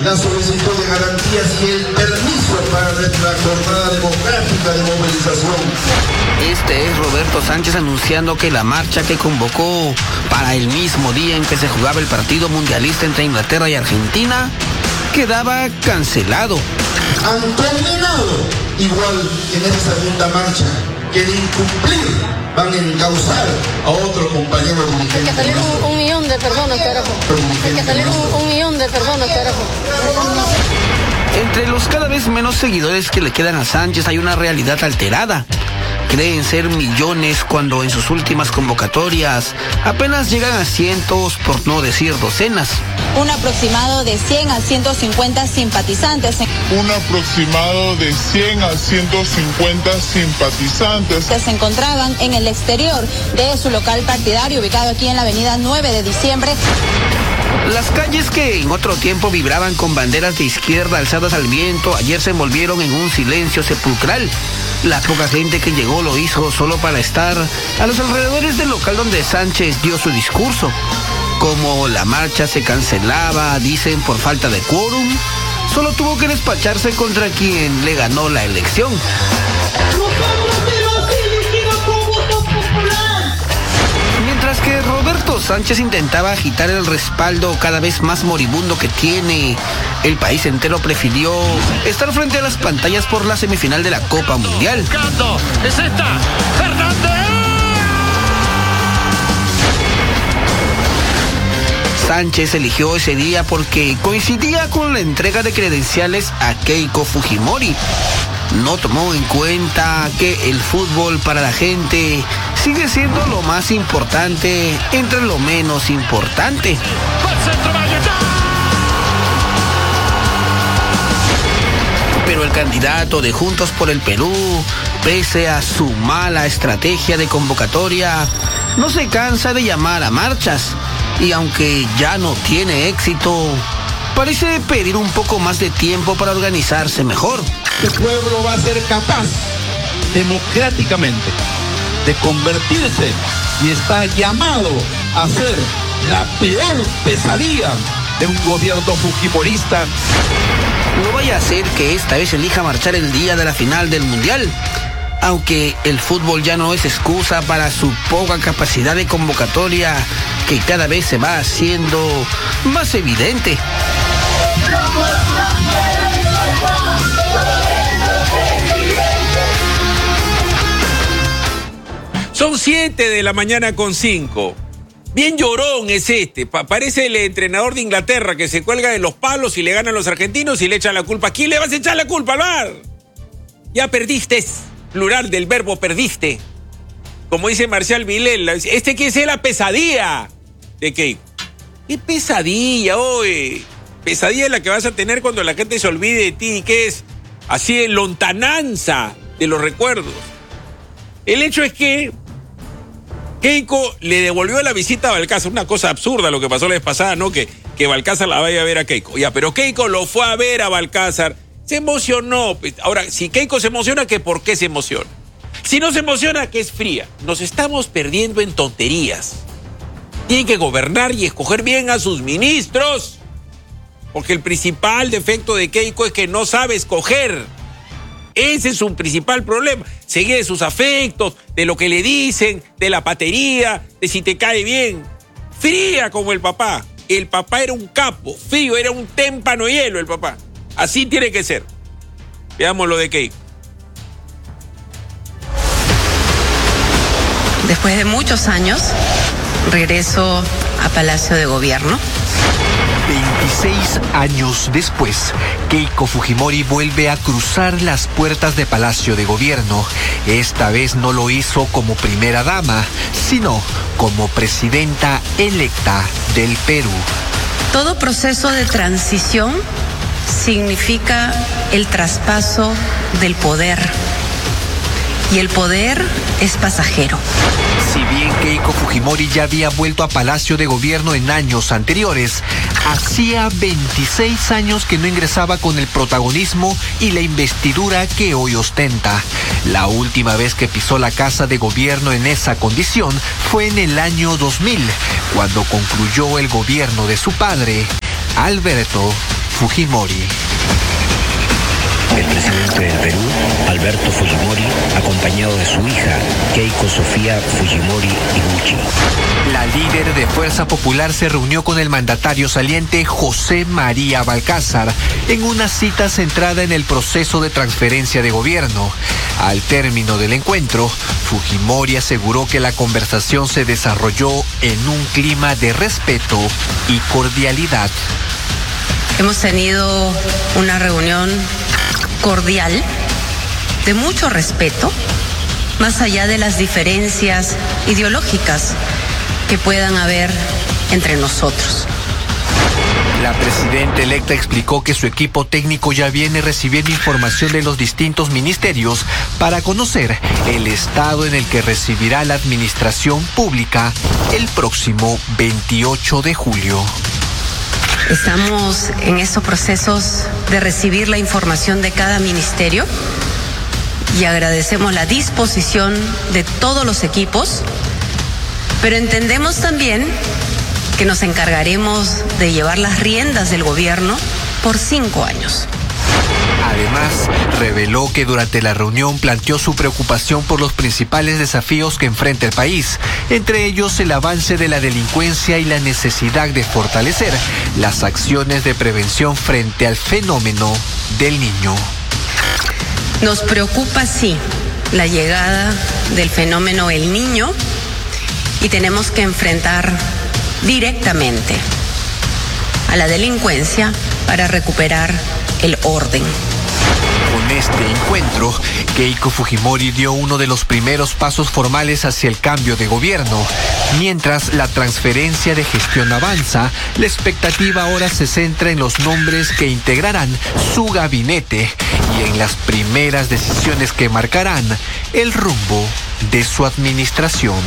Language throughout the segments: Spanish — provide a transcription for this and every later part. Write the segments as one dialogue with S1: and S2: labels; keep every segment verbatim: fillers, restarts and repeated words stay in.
S1: la solicitud de garantías y el permiso para nuestra jornada democrática de movilización.
S2: Este es Roberto Sánchez anunciando que la marcha que convocó para el mismo día en que se jugaba el partido mundialista entre Inglaterra y Argentina quedaba cancelado.
S1: Han terminado igual en esta segunda marcha, que de incumplir van a encauzar a otro compañero dirigente.
S3: Hay que salir un, un millón de personas, carajo. Hay que salir un, un millón de personas, carajo.
S2: Entre los cada vez menos seguidores que le quedan a Sánchez hay una realidad alterada. Creen ser millones cuando en sus últimas convocatorias apenas llegan a cientos, por no decir docenas.
S4: Un aproximado de cien a ciento cincuenta simpatizantes.
S5: Un aproximado de cien a ciento cincuenta simpatizantes.
S4: Que se encontraban en el exterior de su local partidario ubicado aquí en la avenida nueve de diciembre.
S2: Las calles que en otro tiempo vibraban con banderas de izquierda alzadas al viento, ayer se envolvieron en un silencio sepulcral. La poca gente que llegó lo hizo solo para estar a los alrededores del local donde Sánchez dio su discurso. Como la marcha se cancelaba, dicen por falta de quórum, solo tuvo que despacharse contra quien le ganó la elección. Mientras que Roberto Sánchez intentaba agitar el respaldo cada vez más moribundo que tiene, el país entero prefirió estar frente a las pantallas por la semifinal de la Copa Mundial.
S6: ¡Es esta! ¡Fernández!
S2: Sánchez eligió ese día porque coincidía con la entrega de credenciales a Keiko Fujimori. No tomó en cuenta que el fútbol para la gente sigue siendo lo más importante entre lo menos importante. Pero el candidato de Juntos por el Perú, pese a su mala estrategia de convocatoria, no se cansa de llamar a marchas. Y aunque ya no tiene éxito, parece pedir un poco más de tiempo para organizarse mejor.
S7: El pueblo va a ser capaz, democráticamente, de convertirse y está llamado a ser la peor pesadilla de un gobierno fujimorista.
S2: No vaya a ser que esta vez elija marchar el día de la final del Mundial, aunque el fútbol ya no es excusa para su poca capacidad de convocatoria, que cada vez se va haciendo más evidente.
S8: Son siete de la mañana con cinco. Bien llorón es este. Pa- parece el entrenador de Inglaterra que se cuelga de los palos y le ganan los argentinos y le echan la culpa. ¿A quién le vas a echar la culpa, al V A R? Ya perdiste. Plural del verbo perdiste. Como dice Marcial Vilela, este que es la pesadilla de Keiko. ¿Qué pesadilla, oye? Pesadilla es la que vas a tener cuando la gente se olvide de ti, que es así en lontananza de los recuerdos. El hecho es que Keiko le devolvió la visita a Balcázar. Una cosa absurda lo que pasó la vez pasada, ¿no? Que, que Balcázar la vaya a ver a Keiko. Ya, pero Keiko lo fue a ver a Balcázar. Se emocionó. Ahora, si Keiko se emociona, ¿qué por qué se emociona? Si no se emociona, que es fría. Nos estamos perdiendo en tonterías. Tienen que gobernar y escoger bien a sus ministros. Porque el principal defecto de Keiko es que no sabe escoger. Ese es su principal problema. Se guía de sus afectos, de lo que le dicen, de la patería, de si te cae bien. Fría como el papá. El papá era un capo, frío, era un témpano de hielo el papá. Así tiene que ser. Veamos lo de Keiko.
S9: Después de muchos años, regreso a Palacio de Gobierno.
S10: veintiséis años después, Keiko Fujimori vuelve a cruzar las puertas de Palacio de Gobierno. Esta vez no lo hizo como primera dama, sino como presidenta electa del Perú.
S9: Todo proceso de transición significa el traspaso del poder. Y el poder es pasajero.
S10: Si bien Keiko Fujimori ya había vuelto a Palacio de Gobierno en años anteriores, hacía veintiséis años que no ingresaba con el protagonismo y la investidura que hoy ostenta. La última vez que pisó la Casa de Gobierno en esa condición fue en el año dos mil, cuando concluyó el gobierno de su padre, Alberto Fujimori.
S11: El presidente del Perú, Alberto Fujimori, acompañado de su hija, Keiko Sofía Fujimori Iguchi.
S10: La líder de Fuerza Popular se reunió con el mandatario saliente José María Balcázar en una cita centrada en el proceso de transferencia de gobierno. Al término del encuentro, Fujimori aseguró que la conversación se desarrolló en un clima de respeto y cordialidad.
S9: Hemos tenido una reunión cordial, de mucho respeto, más allá de las diferencias ideológicas que puedan haber entre nosotros.
S10: La presidenta electa explicó que su equipo técnico ya viene recibiendo información de los distintos ministerios para conocer el estado en el que recibirá la administración pública el próximo veintiocho de julio.
S9: Estamos en estos procesos de recibir la información de cada ministerio y agradecemos la disposición de todos los equipos, pero entendemos también que nos encargaremos de llevar las riendas del gobierno por cinco años.
S10: Además, reveló que durante la reunión planteó su preocupación por los principales desafíos que enfrenta el país, entre ellos el avance de la delincuencia y la necesidad de fortalecer las acciones de prevención frente al fenómeno del niño.
S9: Nos preocupa, sí, la llegada del fenómeno El Niño y tenemos que enfrentar directamente a la delincuencia para recuperar el orden.
S10: Con este encuentro, Keiko Fujimori dio uno de los primeros pasos formales hacia el cambio de gobierno. Mientras la transferencia de gestión avanza, la expectativa ahora se centra en los nombres que integrarán su gabinete y en las primeras decisiones que marcarán el rumbo de su administración.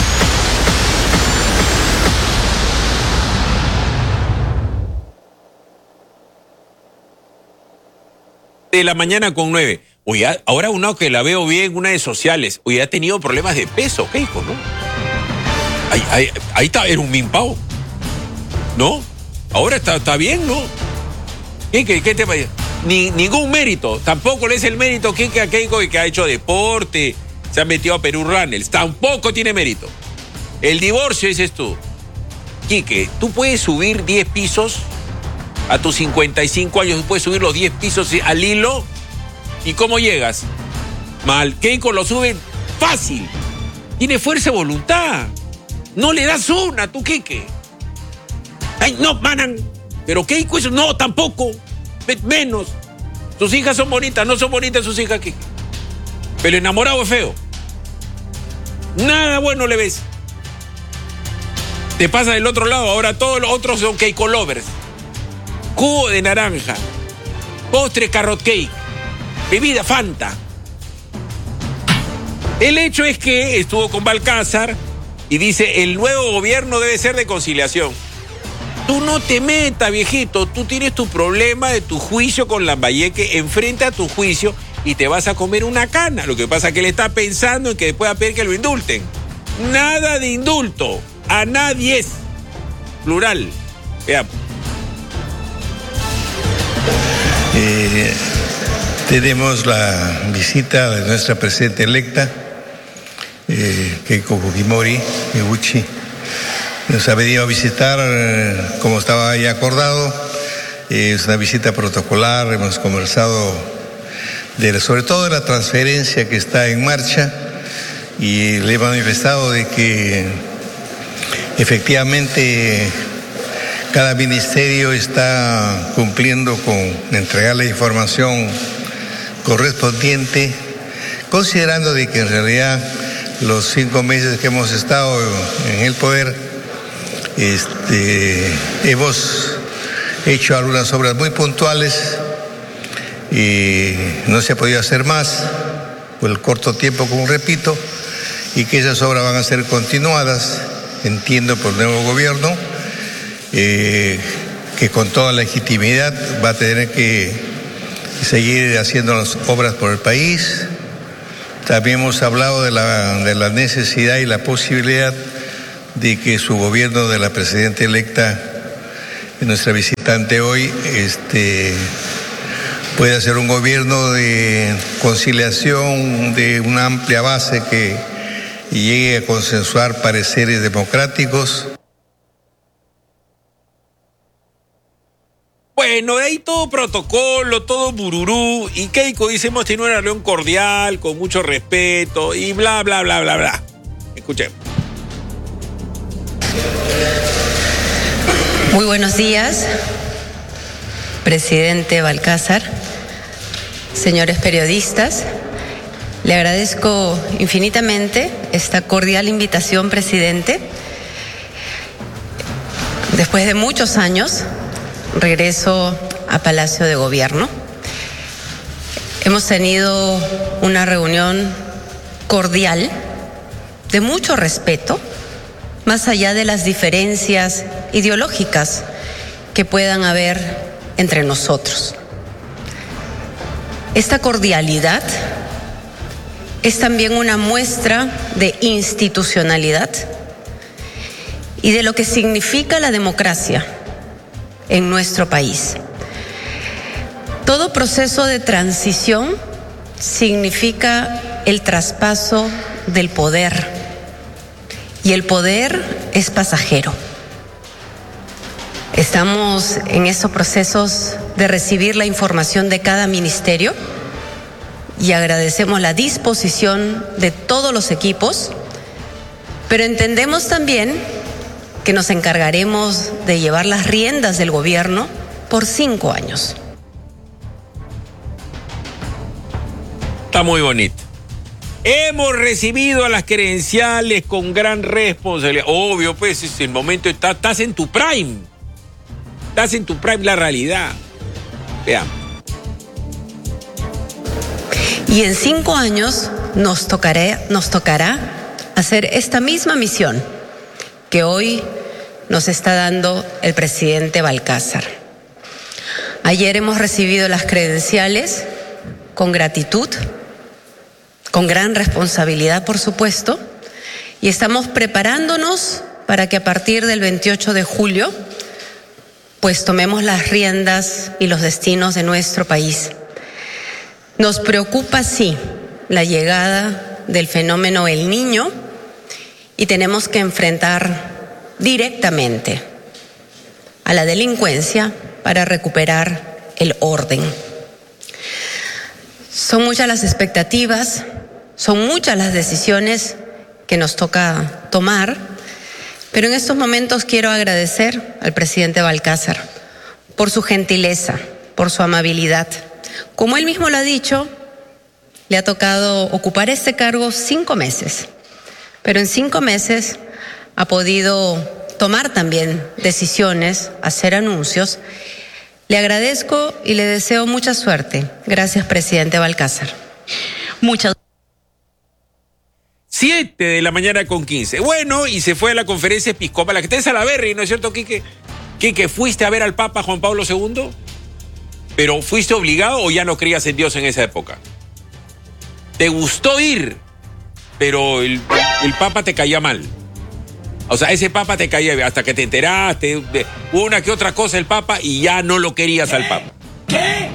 S8: De la mañana con nueve. Oye, ahora una que la veo bien, una de sociales. Oye, ha tenido problemas de peso, Keiko, ¿no? Ahí, ahí, ahí está, era un mimpao. ¿No? Ahora está, está bien, ¿no? ¿Qué, qué, qué te parece? Ni, ningún mérito. Tampoco le es el mérito Kike a Keiko que ha hecho deporte, se ha metido a Perú Runners. Tampoco tiene mérito. El divorcio, dices tú. Kike, tú puedes subir diez pisos. A tus cincuenta y cinco años puedes subir los diez pisos al hilo. ¿Y cómo llegas? Mal. Keiko lo sube fácil. Tiene fuerza de voluntad. No le das una, tú, Kike. Ay, no, manan. Pero Keiko eso no, tampoco. Menos. Sus hijas son bonitas, no son bonitas sus hijas, Kike. Pero enamorado es feo. Nada bueno le ves. Te pasa del otro lado. Ahora todos los otros son Keiko lovers. Jugo de naranja, postre carrot cake, bebida Fanta. El hecho es que estuvo con Balcázar y dice, el nuevo gobierno debe ser de conciliación. Tú no te metas, viejito, tú tienes tu problema de tu juicio con Lambayeque, enfrenta tu juicio y te vas a comer una cana. Lo que pasa es que él está pensando en que después va a pedir que lo indulten. Nada de indulto, a nadie es. Plural. Veamos.
S12: Eh, tenemos la visita de nuestra presidenta electa, eh, Keiko Fujimori Iguchi. Nos ha venido a visitar, eh, como estaba ya acordado. Eh, es una visita protocolar, hemos conversado de, sobre todo de la transferencia que está en marcha y le he manifestado de que efectivamente cada ministerio está cumpliendo con entregar la información correspondiente, considerando de que en realidad los cinco meses que hemos estado en el poder, este, hemos hecho algunas obras muy puntuales y no se ha podido hacer más por el corto tiempo, como repito, y que esas obras van a ser continuadas, entiendo, por el nuevo gobierno. Eh, que con toda legitimidad va a tener que seguir haciendo las obras por el país. También hemos hablado de la, de la necesidad y la posibilidad de que su gobierno de la presidenta electa que nuestra visitante hoy este, pueda hacer un gobierno de conciliación de una amplia base que llegue a consensuar pareceres democráticos.
S8: Bueno, de ahí todo protocolo, todo bururú, y Keiko dice, hemos tenido una reunión cordial, con mucho respeto, y bla, bla, bla, bla, bla. Escuchemos.
S9: Muy buenos días, presidente Balcázar, señores periodistas. Le agradezco infinitamente esta cordial invitación, presidente. Después de muchos años, regreso a Palacio de Gobierno. Hemos tenido una reunión cordial, de mucho respeto, más allá de las diferencias ideológicas que puedan haber entre nosotros. Esta cordialidad es también una muestra de institucionalidad y de lo que significa la democracia en nuestro país. Todo proceso de transición significa el traspaso del poder, y el poder es pasajero. Estamos en esos procesos de recibir la información de cada ministerio y agradecemos la disposición de todos los equipos, pero entendemos también que nos encargaremos de llevar las riendas del gobierno por cinco años.
S8: Está muy bonito. Hemos recibido las credenciales con gran responsabilidad. Obvio, pues, es el momento, está, estás en tu prime. Estás en tu prime, la realidad. Veamos.
S9: Y en cinco años nos tocará, nos tocará hacer esta misma misión que hoy nos está dando el presidente Balcázar. Ayer hemos recibido las credenciales con gratitud, con gran responsabilidad, por supuesto, y estamos preparándonos para que a partir del veintiocho de julio, pues tomemos las riendas y los destinos de nuestro país. Nos preocupa, sí, la llegada del fenómeno El Niño y tenemos que enfrentar directamente a la delincuencia para recuperar el orden. Son muchas las expectativas, son muchas las decisiones que nos toca tomar, pero en estos momentos quiero agradecer al presidente Balcázar por su gentileza, por su amabilidad. Como él mismo lo ha dicho, le ha tocado ocupar este cargo cinco meses, pero en cinco meses ha podido tomar también decisiones, hacer anuncios. Le agradezco y le deseo mucha suerte. Gracias, presidente Balcázar. Muchas
S8: Siete de la mañana con quince. Bueno, y se fue a la conferencia episcopal, la que está en Salaberry, ¿no es cierto, Quique? Quique, ¿fuiste a ver al Papa Juan Pablo segundo? ¿Pero fuiste obligado o ya no creías en Dios en esa época? ¿Te gustó ir? Pero el, el Papa te caía mal. O sea, ese Papa te caía hasta que te enteraste de una que otra cosa el Papa y ya no lo querías al Papa. ¿Qué?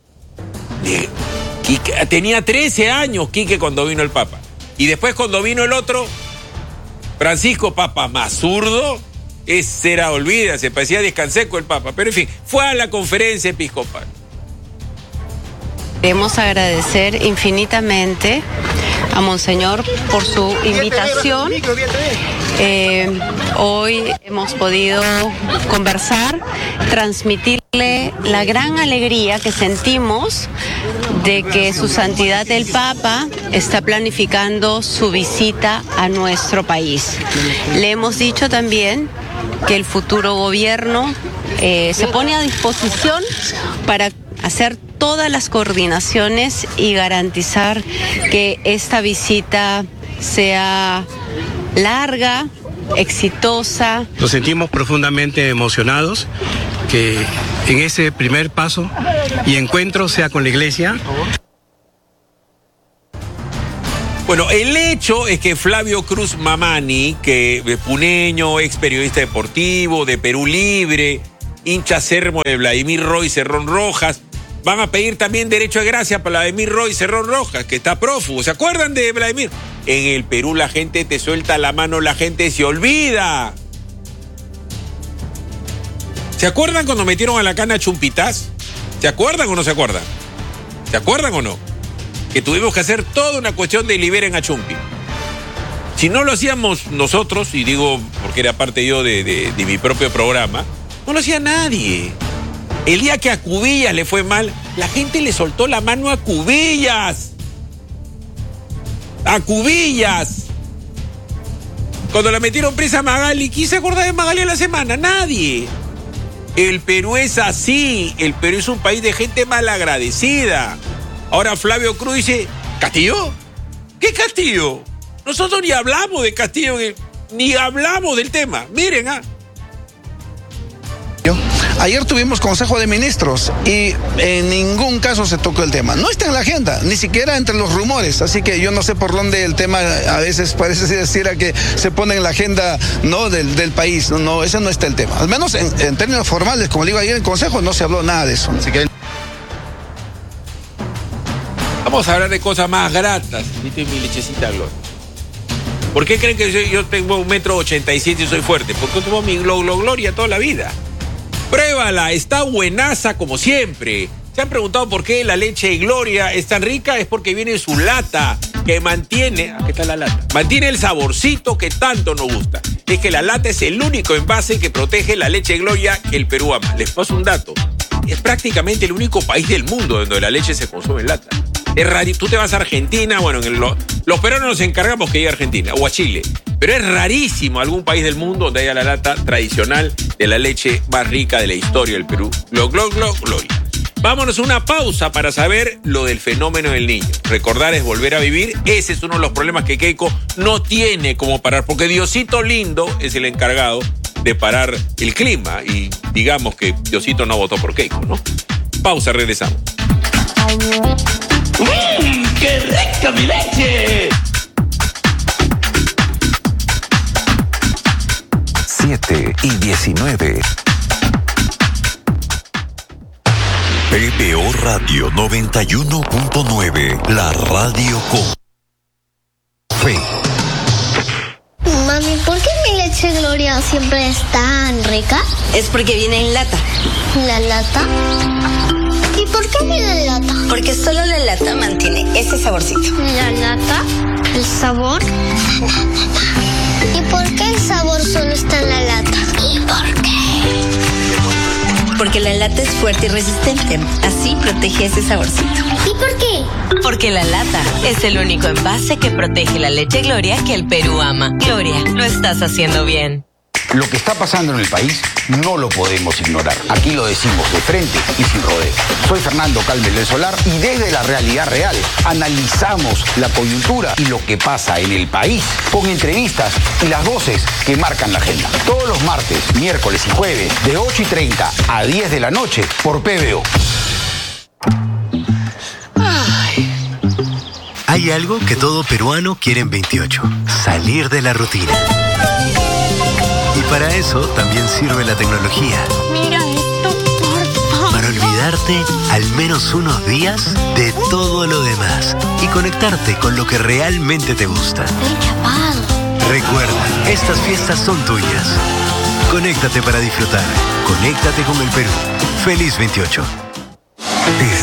S8: Quique, tenía trece años Quique cuando vino el Papa. Y después cuando vino el otro, Francisco, Papa más zurdo, ese era, olvídase, parecía descanseco el Papa. Pero en fin, fue a la conferencia episcopal.
S9: Queremos agradecer infinitamente a Monseñor por su invitación. Eh, hoy hemos podido conversar, transmitirle la gran alegría que sentimos de que su santidad el Papa está planificando su visita a nuestro país. Le hemos dicho también que el futuro gobierno eh, se pone a disposición para hacer todas las coordinaciones y garantizar que esta visita sea larga, exitosa.
S13: Nos sentimos profundamente emocionados que en ese primer paso y encuentro sea con la iglesia.
S8: Bueno, el hecho es que Flavio Cruz Mamani, que es puneño, ex periodista deportivo de Perú Libre, hincha sermo de Vladimir Roy Cerrón Rojas. Van a pedir también derecho de gracia para Vladimir Roy Cerrón Rojas, que está prófugo. ¿Se acuerdan de Vladimir? En el Perú la gente te suelta la mano, la gente se olvida. ¿Se acuerdan cuando metieron a la cana a Chumpitas? ¿Se acuerdan o no se acuerdan? ¿Se acuerdan o no? Que tuvimos que hacer toda una cuestión de liberen a Chumpi. Si no lo hacíamos nosotros, y digo porque era parte yo de, de, de mi propio programa, no lo hacía nadie. El día que a Cubillas le fue mal, la gente le soltó la mano a Cubillas. ¡A Cubillas! Cuando la metieron presa a Magali, ¿quién se acuerda de Magali a la semana? Nadie. El Perú es así. El Perú es un país de gente malagradecida. Ahora Flavio Cruz dice, ¿Castillo? ¿Qué Castillo? Nosotros ni hablamos de Castillo, ni hablamos del tema. Miren, ah.
S14: Ayer tuvimos Consejo de Ministros y en ningún caso se tocó el tema. No está en la agenda, ni siquiera entre los rumores. Así que yo no sé por dónde el tema a veces parece decir a que se pone en la agenda no del, del país. No, no, ese no está el tema. Al menos en, en términos formales, como le digo ayer en el Consejo, no se habló nada de eso. Así que...
S8: Vamos a hablar de cosas más gratas. ¿Viste mi lechecita Gloria? ¿Por qué creen que yo, yo tengo un metro ochenta y siete y soy fuerte? Porque tomo mi Glo, Glo Gloria toda la vida. Pruébala, está buenaza como siempre. ¿Se han preguntado por qué la leche Gloria es tan rica? Es porque viene en su lata, que mantiene... Aquí está la lata. Mantiene el saborcito que tanto nos gusta. Es que la lata es el único envase que protege la leche Gloria que el Perú ama. Les paso un dato. Es prácticamente el único país del mundo donde la leche se consume en lata. Es raro. Tú te vas a Argentina, bueno, en el, los peruanos nos encargamos que llegue a Argentina o a Chile. Pero es rarísimo algún país del mundo donde haya la lata tradicional de la leche más rica de la historia del Perú. Glo, glo, glo, gloria. Vámonos a una pausa para saber lo del fenómeno del niño. Recordar es volver a vivir. Ese es uno de los problemas que Keiko no tiene como parar, porque Diosito Lindo es el encargado de parar el clima. Y digamos que Diosito no votó por Keiko, ¿no? Pausa, regresamos.
S6: ¡Mmm! ¡Qué rica mi leche!
S15: siete y diecinueve. P B O Radio noventa y uno punto nueve, la radio con fe.
S16: Mami, ¿por qué mi leche Gloria siempre es tan rica?
S17: Es porque viene en lata.
S16: ¿La lata? ¿Y por qué viene en lata?
S17: Porque solo la lata mantiene ese saborcito.
S16: ¿La lata? ¿El sabor? ¿Y por qué el sabor solo está en la lata? ¿Y por qué?
S17: Porque la lata es fuerte y resistente. Así protege ese saborcito.
S16: ¿Y por qué?
S18: Porque la lata es el único envase que protege la leche Gloria que el Perú ama. Gloria, lo estás haciendo bien.
S19: Lo que está pasando en el país no lo podemos ignorar. Aquí lo decimos de frente y sin rodeos. Soy Fernando Calmel del Solar y desde la realidad real analizamos la coyuntura y lo que pasa en el país con entrevistas y las voces que marcan la agenda. Todos los martes, miércoles y jueves de ocho y treinta a diez de la noche por P B O.
S20: Ay. Hay algo que todo peruano quiere en veintiocho. Salir de la rutina. Y para eso también sirve la tecnología.
S16: Mira esto, por favor.
S20: Para olvidarte al menos unos días de todo lo demás y conectarte con lo que realmente te gusta.
S16: Estoy chapado.
S20: Recuerda, estas fiestas son tuyas. Conéctate para disfrutar. Conéctate con el Perú. Feliz veintiocho.